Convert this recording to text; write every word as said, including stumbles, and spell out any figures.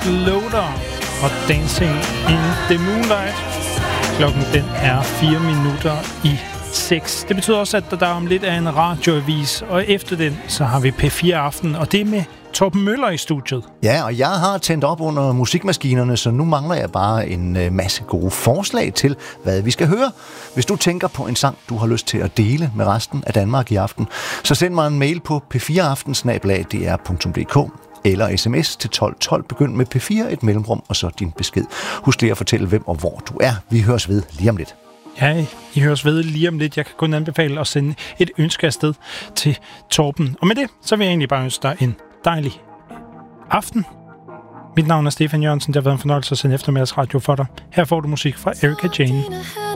Exploder og Dancing in the Moonlight. Klokken den er fire minutter i seks. Det betyder også, at der om lidt er en radioavis, og efter den, så har vi P fire Aften, og det er med Torben Møller i studiet. Ja, og jeg har tændt op under musikmaskinerne, så nu mangler jeg bare en masse gode forslag til, hvad vi skal høre. Hvis du tænker på en sang, du har lyst til at dele med resten af Danmark i aften, så send mig en mail på p fire aften snabel-a d r punktum d k eller sms til tolv tolv. Begynd med P fire, et mellemrum, og så din besked. Husk lige at fortælle, hvem og hvor du er. Vi høres ved lige om lidt. Ja, I høres ved lige om lidt. Jeg kan kun anbefale at sende et ønske afsted til Torben. Og med det, så vil jeg egentlig bare ønske dig en dejlig aften. Mit navn er Stefan Jørgensen. Det har været en fornøjelse at sende eftermiddagsradio for dig. Her får du musik fra Erika Jane.